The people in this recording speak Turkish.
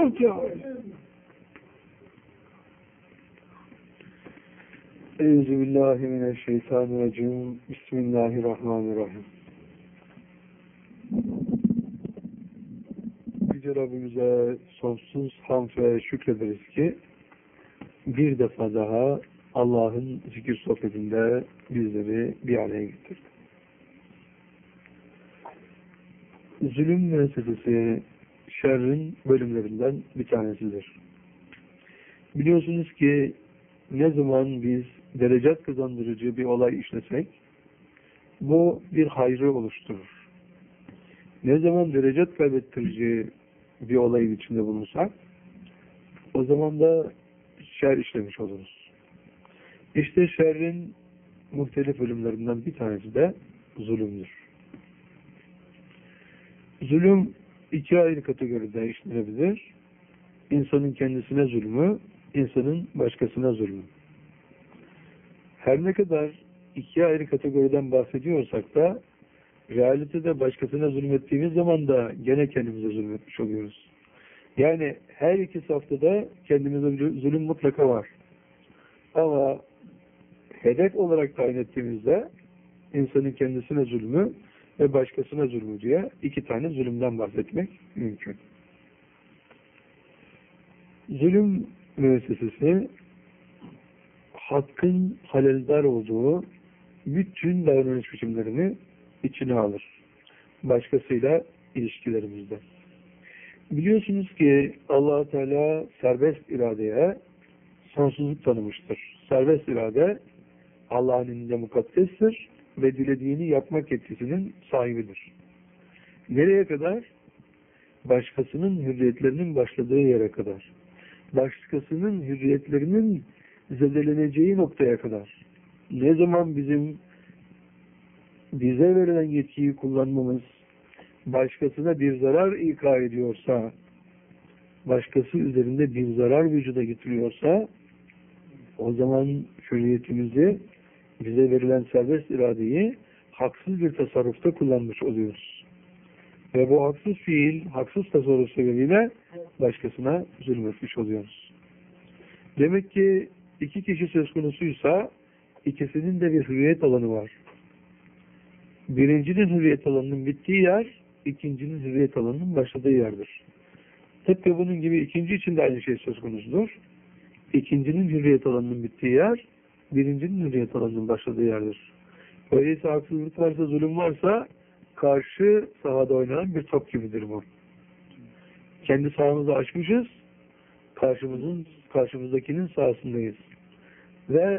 Fatiha. Euzubillahimineşşeytanirracim. Bismillahirrahmanirrahim. Yüce Rabbimize sonsuz hamd ve şükrederiz ki bir defa daha Allah'ın zikir sohbetinde bizleri bir araya getirdi. Zulüm müessesesi şerrin bölümlerinden bir tanesidir. Biliyorsunuz ki ne zaman biz derecat kazandırıcı bir olay işlesek bu bir hayrı oluşturur. Ne zaman derecat kaybettirici bir olayın içinde bulunsak o zaman da şer işlemiş oluruz. İşte şerrin muhtelif bölümlerinden bir tanesi de zulümdür. Zulüm iki ayrı kategoride işlenebilir. İnsanın kendisine zulmü, insanın başkasına zulmü. Her ne kadar iki ayrı kategoriden bahsediyorsak da realitede başkasına zulmettiğimiz zaman da gene kendimize zulmetmiş oluyoruz. Yani her iki safhada kendimize zulüm mutlaka var. Ama hedef olarak tayin ettiğimizde insanın kendisine zulmü ve başkasına zulmü diye iki tane zulümden bahsetmek mümkün. Zulüm müessesesi hakkın haleldar olduğu bütün davranış biçimlerini içine alır. Başkasıyla ilişkilerimizde. Biliyorsunuz ki Allah-u Teala serbest iradeye sonsuzluk tanımıştır. Serbest irade Allah'ın elinde mukaddestir ve dilediğini yapmak yetkisinin sahibidir. Nereye kadar? Başkasının hürriyetlerinin başladığı yere kadar. Başkasının hürriyetlerinin zedeleneceği noktaya kadar. Ne zaman bize verilen yetkiyi kullanmamız başkasına bir zarar ika ediyorsa, başkası üzerinde bir zarar vücuda getiriyorsa, o zaman hürriyetimizi, bize verilen serbest iradeyi haksız bir tasarrufta kullanmış oluyoruz. Ve bu haksız fiil, haksız tasarruf sebebiyle başkasına zulmetmiş oluyoruz. Demek ki iki kişi söz konusuysa ikisinin de bir hürriyet alanı var. Birincinin hürriyet alanının bittiği yer, ikincinin hürriyet alanının başladığı yerdir. Tıpkı bunun gibi ikinci için de aynı şey söz konusudur. İkincinin hürriyet alanının bittiği yer, birincinin hürriyet alanının başladığı yerdir. Öyleyse haksızlık varsa, zulüm varsa karşı sahada oynanan bir top gibidir bu. Kendi sahamızı açmışız, karşımızdakinin sahasındayız. Ve